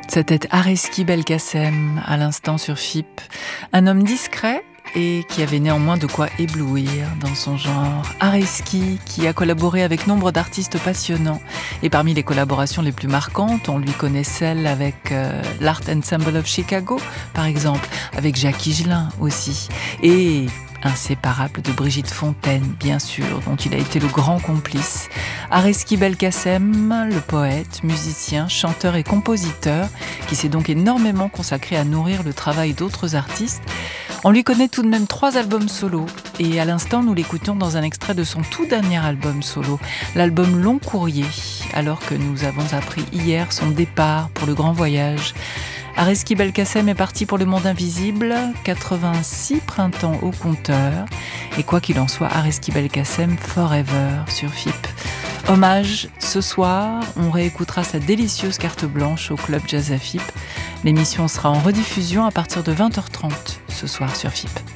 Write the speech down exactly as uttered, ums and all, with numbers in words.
C'était Arezki Belkacem, à l'instant sur F I P. Un homme discret et qui avait néanmoins de quoi éblouir dans son genre. Arezki, qui a collaboré avec nombre d'artistes passionnants. Et parmi les collaborations les plus marquantes, on lui connaît celle avec euh, l'Art Ensemble of Chicago, par exemple, avec Jacques Higelin aussi. Et inséparable de Brigitte Fontaine, bien sûr, dont il a été le grand complice. Arezki Belkacem, le poète, musicien, chanteur et compositeur, qui s'est donc énormément consacré à nourrir le travail d'autres artistes. On lui connaît tout de même trois albums solo, et à l'instant nous l'écoutons dans un extrait de son tout dernier album solo, l'album Long Courrier, alors que nous avons appris hier son départ pour le grand voyage. Arezki Belkacem est parti pour le monde invisible, quatre-vingt-six printemps au compteur, et quoi qu'il en soit, Arezki Belkacem forever sur F I P. Hommage, ce soir, on réécoutera sa délicieuse carte blanche au Club Jazz à F I P. L'émission sera en rediffusion à partir de vingt heures trente ce soir sur F I P.